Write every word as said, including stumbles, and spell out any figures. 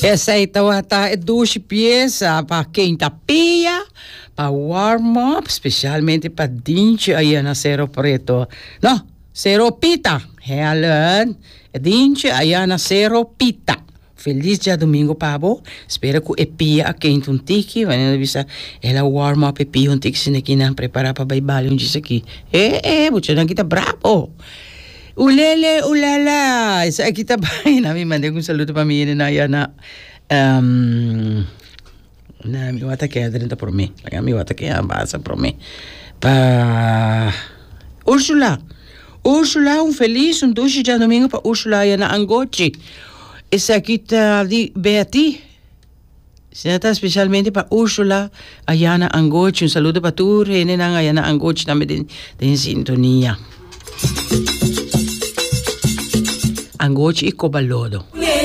Essa aí tá é duas peças para quem tá pia, para warm up, especialmente para dente aí na Cerro Preto. Não, Cerro Pita. Helen, dente aí na Cerro Pita. Feliz dia domingo, Pabo. Espero que o pia a quente um tiki. Vai bisa ela warm up e pia um tiki se aqui não preparar para baibali um dia aqui. Eh, eh, você não kita bravo. Ulele, ulala. Isso aqui tá bem. Na minha mandei um saludo para mim na na um na mi wata que adrenta por mim. Na mi wata que a base por mim. Pa Úrsula. Úrsula, um feliz um doce dia domingo para Úrsula aí na Angoche. Esse aqui tá de Beati. Senata especialmente para Úrsula, Ayana Angoche. Um saludo para tu, Rene, na Ayana Angoche, também tem, tem sintonia. Angoche e Cobalodo.